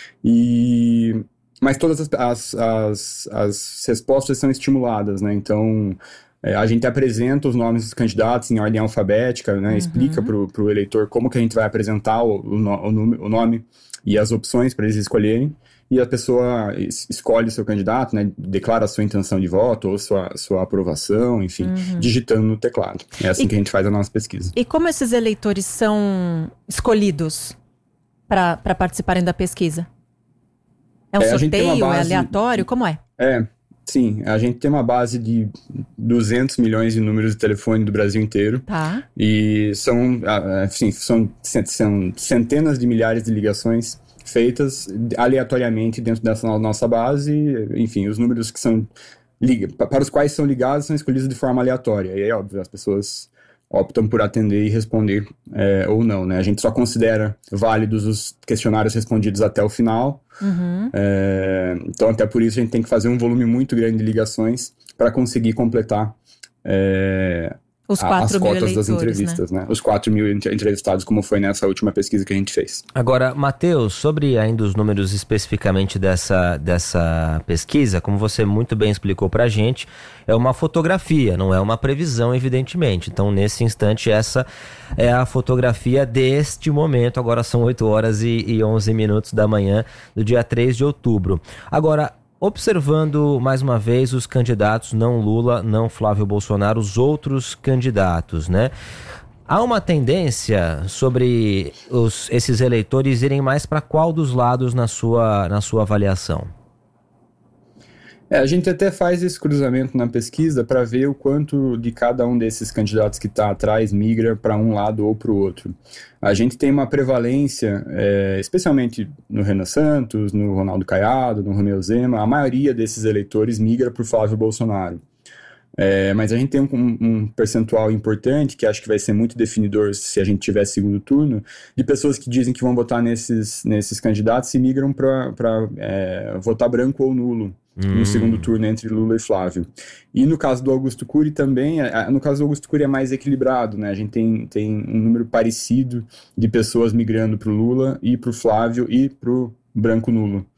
e, mas todas as, as, as, as respostas são estimuladas, né? Então, é, a gente apresenta os nomes dos candidatos em ordem alfabética, né? Uhum. Explica para o eleitor como que a gente vai apresentar o, o, o, o nome e as opções para eles escolherem, e a pessoa es- escolhe o seu candidato, né? Declara a sua intenção de voto ou sua, sua aprovação, enfim, uhum. digitando no teclado. É assim e, que a gente faz a nossa pesquisa. E como esses eleitores são escolhidos para participarem da pesquisa? É um é, sorteio? Base... É aleatório? Como é? É, sim. A gente tem uma base de duzentos milhões de números de telefone do Brasil inteiro. Tá. E são, assim, são, são centenas de milhares de ligações feitas aleatoriamente dentro dessa nossa base. Enfim, os números que são para os quais são ligados são escolhidos de forma aleatória. E é óbvio, as pessoas optam por atender e responder é, ou não, né? A gente só considera válidos os questionários respondidos até o final. Uhum. É, então, até por isso, a gente tem que fazer um volume muito grande de ligações para conseguir completar é, Os quatro as mil cotas das eleitores, entrevistas, né? né? Os quatro mil entrevistados, como foi nessa última pesquisa que a gente fez. Agora, Matheus, sobre ainda os números especificamente dessa, dessa pesquisa, como você muito bem explicou pra gente, é uma fotografia, não é uma previsão, evidentemente. Então, nesse instante, essa é a fotografia deste momento. Agora são oito horas e onze minutos da manhã do dia três de outubro. Agora, observando mais uma vez os candidatos, não Lula, não Flávio Bolsonaro, os outros candidatos, né? Há uma tendência sobre os, esses eleitores irem mais para qual dos lados na sua, na sua avaliação? É, a gente até faz esse cruzamento na pesquisa para ver o quanto de cada um desses candidatos que está atrás migra para um lado ou para o outro. A gente tem uma prevalência, é, especialmente no Renan Santos, no Ronaldo Caiado, no Romeu Zema, a maioria desses eleitores migra para o Flávio Bolsonaro. É, mas a gente tem um, um percentual importante, que acho que vai ser muito definidor se a gente tiver segundo turno, de pessoas que dizem que vão votar nesses, nesses candidatos e migram para é, votar branco ou nulo hum. no segundo turno entre Lula e Flávio. E no caso do Augusto Cury também, no caso do Augusto Cury é mais equilibrado, né? A gente tem, tem um número parecido de pessoas migrando para o Lula e para o Flávio e para o branco nulo.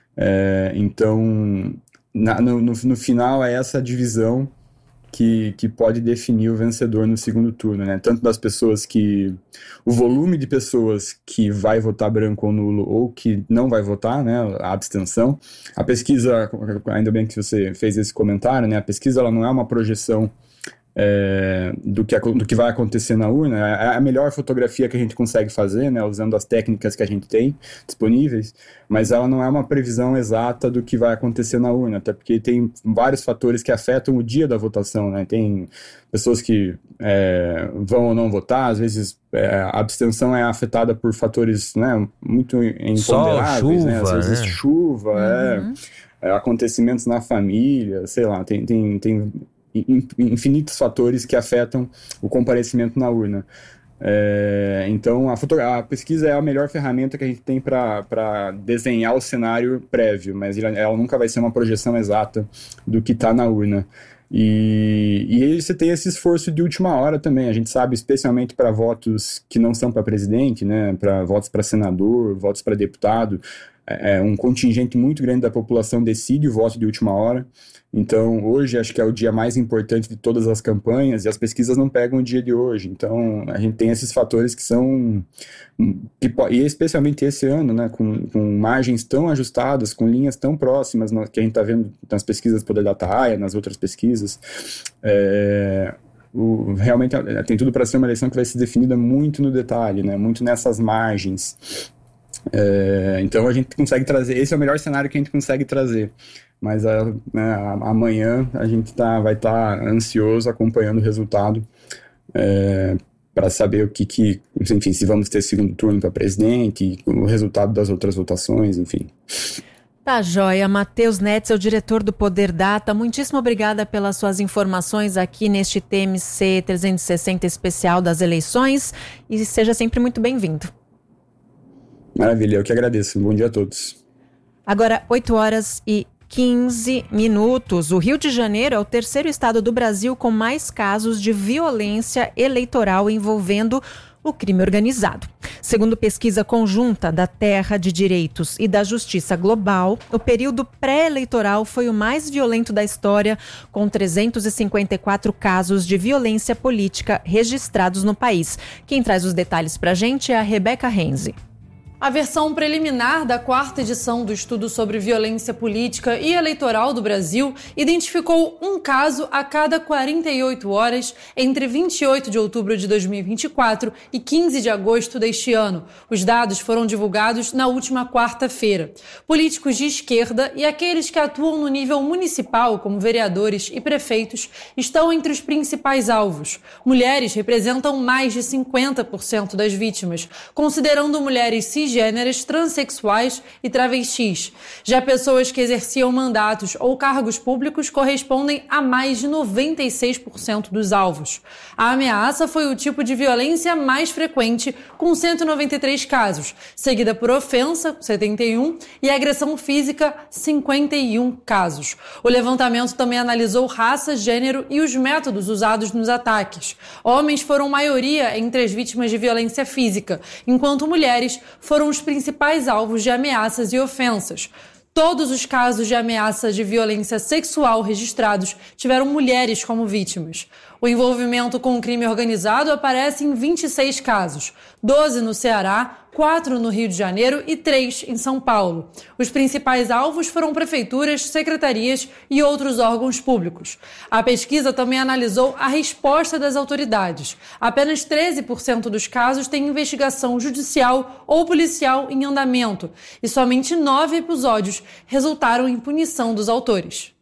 É, então, na, no, no, no final é essa divisão Que, que pode definir o vencedor no segundo turno, né? Tanto das pessoas que... O volume de pessoas que vai votar branco ou nulo ou que não vai votar, né? A abstenção. A pesquisa, ainda bem que você fez esse comentário, né? A pesquisa ela não é uma projeção é, do, que, do que vai acontecer na urna. É a melhor fotografia que a gente consegue fazer, né? Usando as técnicas que a gente tem disponíveis, mas ela não é uma previsão exata do que vai acontecer na urna, até porque tem vários fatores que afetam o dia da votação, né? Tem pessoas que é, vão ou não votar, às vezes é, a abstenção é afetada por fatores, né, muito imponderáveis, né? Às vezes né? chuva, uhum. é, é, acontecimentos na família, sei lá, tem, tem, tem infinitos fatores que afetam o comparecimento na urna. É, então a, foto, a pesquisa é a melhor ferramenta que a gente tem para desenhar o cenário prévio, mas ela, ela nunca vai ser uma projeção exata do que está na urna. E, e aí você tem esse esforço de última hora também. A gente sabe, especialmente para votos que não são para presidente, né, para votos para senador, votos para deputado, é, um contingente muito grande da população decide o voto de última hora. Então, hoje acho que é o dia mais importante de todas as campanhas e as pesquisas não pegam o dia de hoje. Então, a gente tem esses fatores que são... Que, e especialmente esse ano, né, com, com margens tão ajustadas, com linhas tão próximas, no, que a gente está vendo nas pesquisas do Poder da Taia, nas outras pesquisas. É, o, realmente tem tudo para ser uma eleição que vai ser definida muito no detalhe, né, muito nessas margens. É, então, a gente consegue trazer... Esse é o melhor cenário que a gente consegue trazer. Mas a, né, amanhã a gente tá, vai estar tá ansioso acompanhando o resultado é, para saber o que, que, enfim, se vamos ter segundo turno para presidente, o resultado das outras votações, enfim. Tá joia. Matheus Netzel, diretor do Poder Data, muitíssimo obrigada pelas suas informações aqui neste T M C trezentos e sessenta especial das eleições e seja sempre muito bem-vindo. Maravilha, eu que agradeço. Bom dia a todos. Agora, oito horas e quinze minutos. O Rio de Janeiro é o terceiro estado do Brasil com mais casos de violência eleitoral envolvendo o crime organizado. Segundo pesquisa conjunta da Terra de Direitos e da Justiça Global, o período pré-eleitoral foi o mais violento da história, com trezentos e cinquenta e quatro casos de violência política registrados no país. Quem traz os detalhes pra gente é a Rebeca Renzi. A versão preliminar da quarta edição do estudo sobre violência política e eleitoral do Brasil identificou um caso a cada quarenta e oito horas entre vinte e oito de outubro de dois mil e vinte e quatro e quinze de agosto deste ano. Os dados foram divulgados na última quarta-feira. Políticos de esquerda e aqueles que atuam no nível municipal, como vereadores e prefeitos, estão entre os principais alvos. Mulheres representam mais de cinquenta por cento das vítimas, considerando mulheres cis cisgêneras, transexuais e travestis. Já pessoas que exerciam mandatos ou cargos públicos correspondem a mais de noventa e seis por cento dos alvos. A ameaça foi o tipo de violência mais frequente, com cento e noventa e três casos, seguida por ofensa, setenta e um, e agressão física, cinquenta e um casos. O levantamento também analisou raça, gênero e os métodos usados nos ataques. Homens foram maioria entre as vítimas de violência física, enquanto mulheres foram os principais alvos de ameaças e ofensas. Todos os casos de ameaça de violência sexual registrados tiveram mulheres como vítimas. O envolvimento com o crime organizado aparece em vinte e seis casos, doze no Ceará, quatro no Rio de Janeiro e três em São Paulo. Os principais alvos foram prefeituras, secretarias e outros órgãos públicos. A pesquisa também analisou a resposta das autoridades. Apenas treze por cento dos casos têm investigação judicial ou policial em andamento e somente nove episódios resultaram em punição dos autores.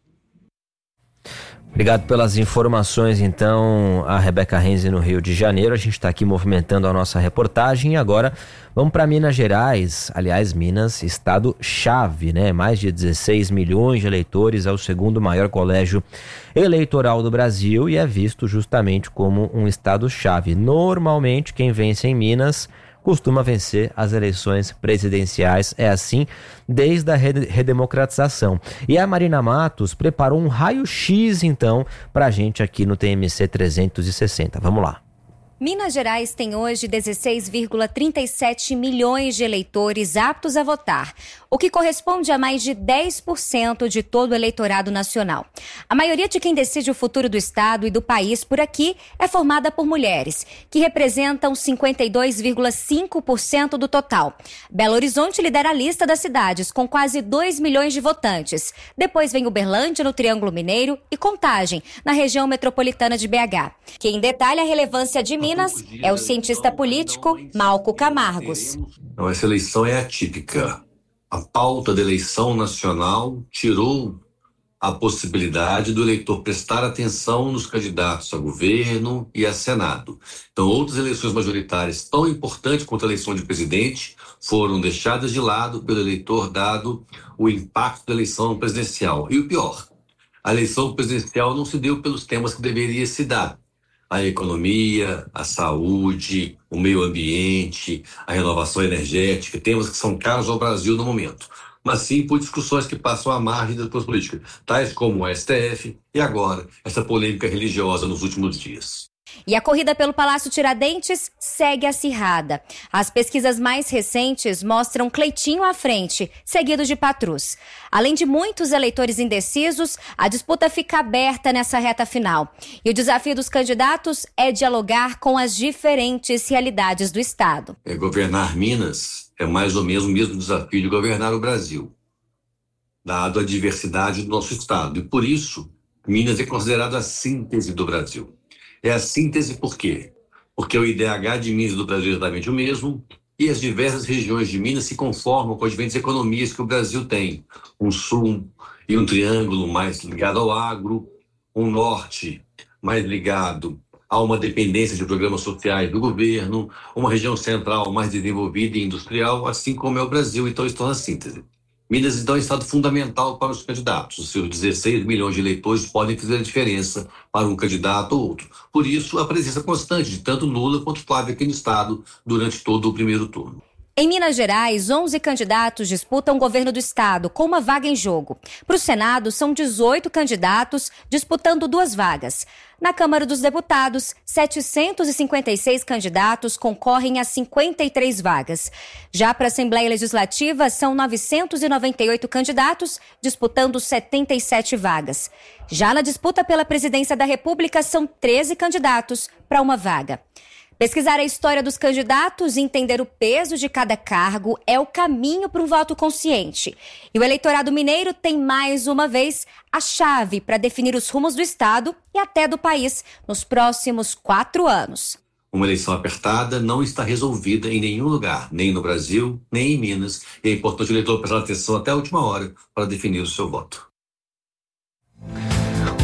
Obrigado pelas informações, então, a Rebeca Renzi no Rio de Janeiro. A gente está aqui movimentando a nossa reportagem e agora vamos para Minas Gerais. Aliás, Minas, estado-chave, né? Mais de dezesseis milhões de eleitores, é o segundo maior colégio eleitoral do Brasil e é visto justamente como um estado-chave. Normalmente, quem vence em Minas costuma vencer as eleições presidenciais, é assim desde a redemocratização. E a Marina Matos preparou um raio-x, então, para a gente aqui no T M C trezentos e sessenta. Vamos lá. Minas Gerais tem hoje dezesseis vírgula trinta e sete milhões de eleitores aptos a votar, o que corresponde a mais de dez por cento de todo o eleitorado nacional. A maioria de quem decide o futuro do estado e do país por aqui é formada por mulheres, que representam cinquenta e dois vírgula cinco por cento do total. Belo Horizonte lidera a lista das cidades, com quase dois milhões de votantes. Depois vem Uberlândia, no Triângulo Mineiro, e Contagem, na região metropolitana de B H. Quem detalha a relevância de Minas Minas é o cientista político Malco Camargos. Não, essa eleição é atípica. A pauta da eleição nacional tirou a possibilidade do eleitor prestar atenção nos candidatos a governo e a Senado. Então, outras eleições majoritárias tão importantes quanto a eleição de presidente foram deixadas de lado pelo eleitor, dado o impacto da eleição presidencial. E o pior, a eleição presidencial não se deu pelos temas que deveria se dar. A economia, a saúde, o meio ambiente, a renovação energética, temas que são caros ao Brasil no momento, mas sim por discussões que passam à margem da política, tais como o S T F e agora essa polêmica religiosa nos últimos dias. E a corrida pelo Palácio Tiradentes segue acirrada. As pesquisas mais recentes mostram Cleitinho à frente, seguido de Patrus. Além de muitos eleitores indecisos, a disputa fica aberta nessa reta final. E o desafio dos candidatos é dialogar com as diferentes realidades do estado. É, governar Minas é mais ou menos o mesmo desafio de governar o Brasil, dado a diversidade do nosso estado. E por isso, Minas é considerado a síntese do Brasil. É a síntese por quê? Porque o I D H de Minas e do Brasil é exatamente o mesmo e as diversas regiões de Minas se conformam com as diferentes economias que o Brasil tem. Um sul e um triângulo mais ligado ao agro, um norte mais ligado a uma dependência de programas sociais do governo, uma região central mais desenvolvida e industrial, assim como é o Brasil. Então, isso torna a síntese. Minas, então, é um estado fundamental para os candidatos. Os seus dezesseis milhões de eleitores podem fazer a diferença para um candidato ou outro. Por isso, a presença constante de tanto Lula quanto Flávio aqui no estado durante todo o primeiro turno. Em Minas Gerais, onze candidatos disputam o governo do estado, com uma vaga em jogo. Para o Senado, são dezoito candidatos disputando duas vagas. Na Câmara dos Deputados, setecentos e cinquenta e seis candidatos concorrem a cinquenta e três vagas. Já para a Assembleia Legislativa, são novecentos e noventa e oito candidatos disputando setenta e sete vagas. Já na disputa pela presidência da República, são treze candidatos para uma vaga. Pesquisar a história dos candidatos e entender o peso de cada cargo é o caminho para um voto consciente. E o eleitorado mineiro tem mais uma vez a chave para definir os rumos do estado e até do país nos próximos quatro anos. Uma eleição apertada não está resolvida em nenhum lugar, nem no Brasil, nem em Minas. E é importante o eleitor prestar atenção até a última hora para definir o seu voto.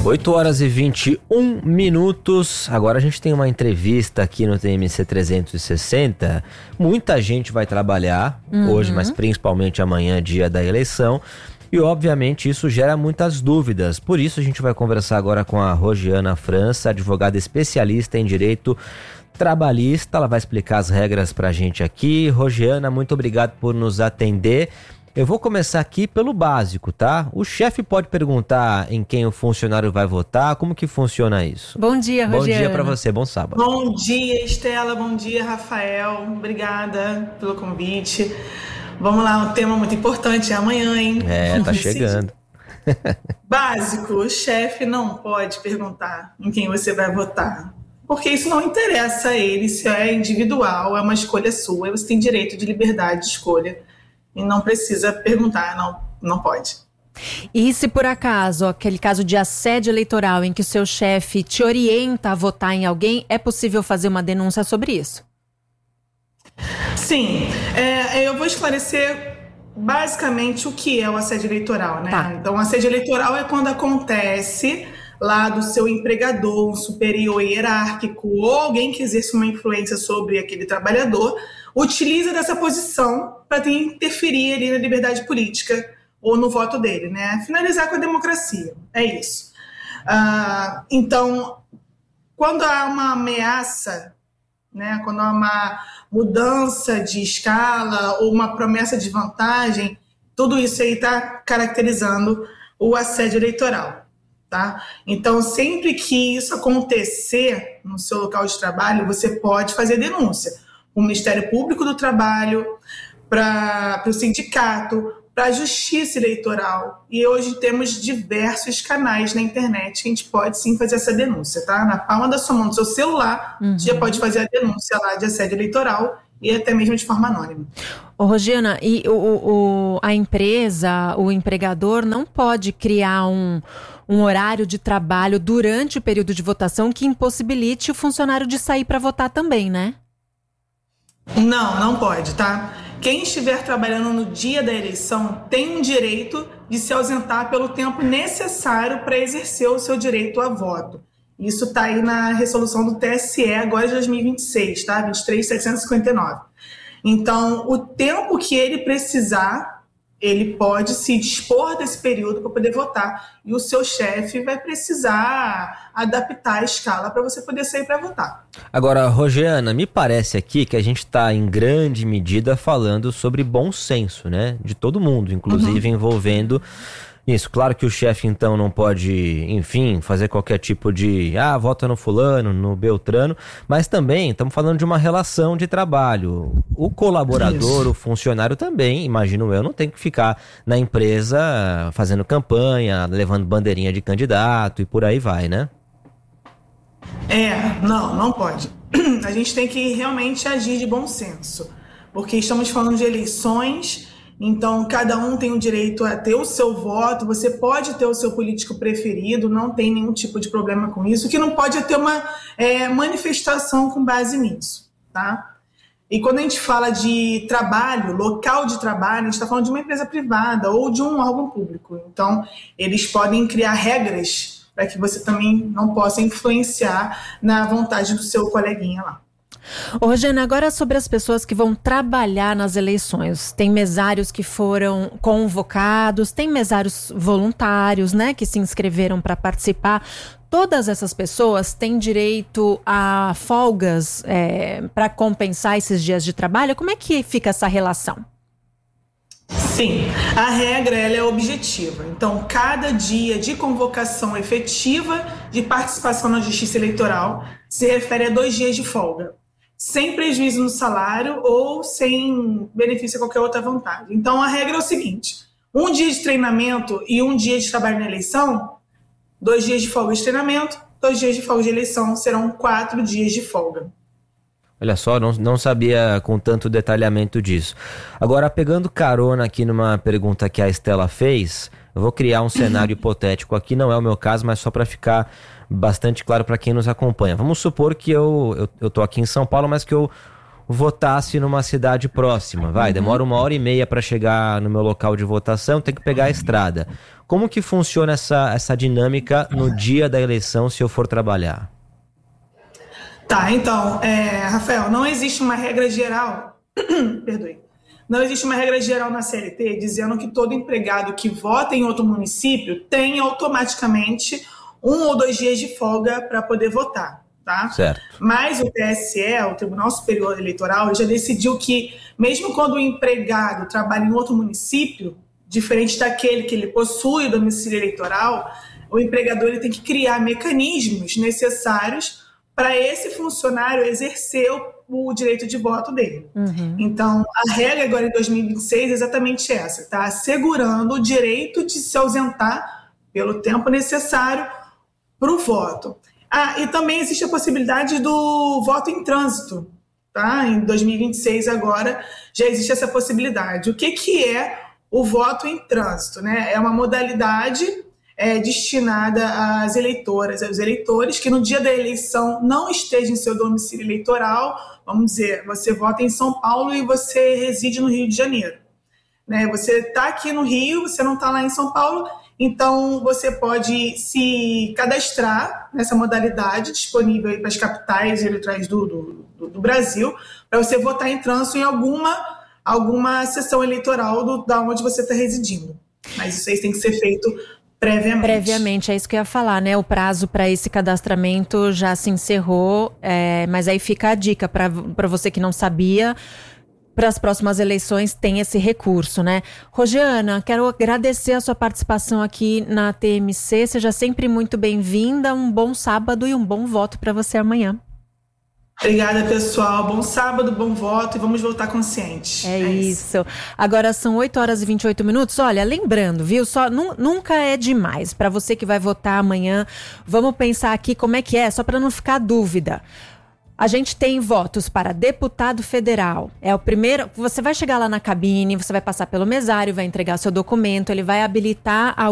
oito horas e vinte e um minutos. Agora a gente tem uma entrevista aqui no T M C trezentos e sessenta. Muita gente vai trabalhar uhum. hoje, mas principalmente amanhã, dia da eleição. E obviamente isso gera muitas dúvidas. Por isso a gente vai conversar agora com a Rosiana França, advogada especialista em direito trabalhista. Ela vai explicar as regras pra gente aqui. Rosiana, muito obrigado por nos atender. Eu vou começar aqui pelo básico, tá? O chefe pode perguntar em quem o funcionário vai votar, como que funciona isso? Bom dia, Rosiana. Bom dia para você, bom sábado. Bom dia, Estela, bom dia, Rafael. Obrigada pelo convite. Vamos lá, um tema muito importante é amanhã, hein? É, tá chegando. Básico, o chefe não pode perguntar em quem você vai votar, porque isso não interessa a ele, isso é individual, é uma escolha sua, você tem direito de liberdade de escolha. E não precisa perguntar, não, não pode. E se por acaso, aquele caso de assédio eleitoral em que o seu chefe te orienta a votar em alguém, é possível fazer uma denúncia sobre isso? Sim, é, eu vou esclarecer basicamente o que é o assédio eleitoral, né? Tá. Então, o assédio eleitoral é quando acontece lá do seu empregador, um superior hierárquico ou alguém que exerce uma influência sobre aquele trabalhador, utiliza dessa posição para interferir ali na liberdade política ou no voto dele, né? Finalizar com a democracia, é isso. Uh, então, quando há uma ameaça, né? Quando há uma mudança de escala ou uma promessa de vantagem, tudo isso aí está caracterizando o assédio eleitoral. Tá? Então, sempre que isso acontecer no seu local de trabalho, você pode fazer denúncia. O Ministério Público do Trabalho, para o sindicato, para a Justiça Eleitoral. E hoje temos diversos canais na internet que a gente pode sim fazer essa denúncia. Tá? Na palma da sua mão, do seu celular, uhum. você já pode fazer a denúncia lá de assédio eleitoral e até mesmo de forma anônima. Ô, Rosiana, e o, o, a empresa, o empregador não pode criar um... um horário de trabalho durante o período de votação que impossibilite o funcionário de sair para votar também, né? Não, não pode, tá? Quem estiver trabalhando no dia da eleição tem um direito de se ausentar pelo tempo necessário para exercer o seu direito a voto. Isso está aí na resolução do T S E agora de dois mil e vinte e seis, tá? vinte e três mil setecentos e cinquenta e nove. Então, o tempo que ele precisar, ele pode se dispor desse período para poder votar. E o seu chefe vai precisar adaptar a escala para você poder sair para votar. Agora, Rosiana, me parece aqui que a gente está em grande medida falando sobre bom senso, né? De todo mundo, inclusive uhum. envolvendo isso. Claro que o chefe, então, não pode, enfim, fazer qualquer tipo de, ah, vota no fulano, no beltrano, mas também estamos falando de uma relação de trabalho. O colaborador, isso. o funcionário também, imagino eu, não tem que ficar na empresa fazendo campanha, levando bandeirinha de candidato e por aí vai, né? É, não, não pode. A gente tem que realmente agir de bom senso, porque estamos falando de eleições. Então, cada um tem o direito a ter o seu voto, você pode ter o seu político preferido, não tem nenhum tipo de problema com isso. O que não pode é ter uma é, manifestação com base nisso, tá? E quando a gente fala de trabalho, local de trabalho, a gente está falando de uma empresa privada ou de um órgão público. Então, eles podem criar regras para que você também não possa influenciar na vontade do seu coleguinha lá. Ô, Rosiana, agora sobre as pessoas que vão trabalhar nas eleições. Tem mesários que foram convocados, tem mesários voluntários, né, que se inscreveram para participar. Todas essas pessoas têm direito a folgas é, para compensar esses dias de trabalho? Como é que fica essa relação? Sim, a regra ela é objetiva. Então, cada dia de convocação efetiva de participação na Justiça Eleitoral se refere a dois dias de folga, sem prejuízo no salário ou sem benefício a qualquer outra vantagem. Então, a regra é o seguinte: um dia de treinamento e um dia de trabalho na eleição, dois dias de folga de treinamento, dois dias de folga de eleição, serão quatro dias de folga. Olha só, não, não sabia com tanto detalhamento disso. Agora, pegando carona aqui numa pergunta que a Estela fez, eu vou criar um cenário hipotético aqui, não é o meu caso, mas só para ficar bastante claro para quem nos acompanha. Vamos supor que eu, eu, eu tô aqui em São Paulo, mas que eu votasse numa cidade próxima, vai, Uhum. demora uma hora e meia para chegar no meu local de votação, tem que pegar a estrada. Como que funciona essa, essa dinâmica no dia da eleição se eu for trabalhar? Tá, então, é, Rafael, não existe uma regra geral, perdoe, não existe uma regra geral na C L T dizendo que todo empregado que vota em outro município tem automaticamente um ou dois dias de folga para poder votar. Tá? Certo. Mas o T S E, o Tribunal Superior Eleitoral, já decidiu que, mesmo quando o empregado trabalha em outro município, diferente daquele que ele possui o domicílio eleitoral, o empregador ele tem que criar mecanismos necessários para esse funcionário exercer o, o direito de voto dele. Uhum. Então, a regra agora em dois mil e vinte e seis é exatamente essa, está assegurando o direito de se ausentar pelo tempo necessário para o voto. Ah, e também existe a possibilidade do voto em trânsito, tá? Em dois mil e vinte e seis agora já existe essa possibilidade. O que, que é o voto em trânsito, né? É uma modalidade é, destinada às eleitoras, aos eleitores que no dia da eleição não estejam em seu domicílio eleitoral. Vamos dizer, você vota em São Paulo e você reside no Rio de Janeiro, né? Você está aqui no Rio, você não está lá em São Paulo. Então, você pode se cadastrar nessa modalidade disponível para as capitais eleitorais do, do, do Brasil, para você votar em trânsito em alguma, alguma sessão eleitoral do, da onde você está residindo. Mas isso aí tem que ser feito previamente. Previamente, é isso que eu ia falar, né? O prazo para esse cadastramento já se encerrou, é, mas aí fica a dica para você que não sabia. Para as próximas eleições tem esse recurso, né? Rosiana, quero agradecer a sua participação aqui na T M C. Seja sempre muito bem-vinda. Um bom sábado e um bom voto para você amanhã. Obrigada, pessoal. Bom sábado, bom voto e vamos votar consciente. É, é isso. isso. Agora são oito horas e vinte e oito minutos. Olha, lembrando, viu? Só, nu, nunca é demais. Para você que vai votar amanhã, vamos pensar aqui como é que é, só para não ficar dúvida. A gente tem votos para deputado federal. É o primeiro. Você vai chegar lá na cabine, você vai passar pelo mesário, vai entregar seu documento, ele vai habilitar a